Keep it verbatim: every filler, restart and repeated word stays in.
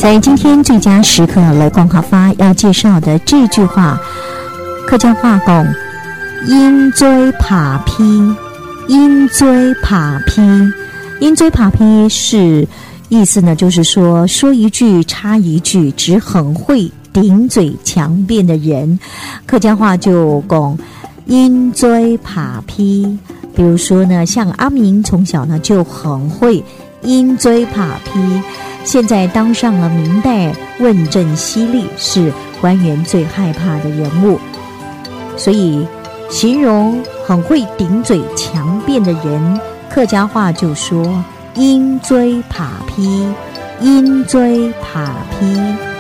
在今天最佳时刻来讲客话要介绍的这句话，客家话讲鹰追爬批，鹰追爬批，鹰追爬批是意思呢，就是说说一句插一句，只很会顶嘴强辩的人。客家话就讲鹰追爬批，比如说呢，像阿明从小呢就很会鹰追爬批，现在当上了明代问政犀利，是官员最害怕的人物，所以形容很会顶嘴强辩的人，客家话就说鹰追爬批，鹰追爬批。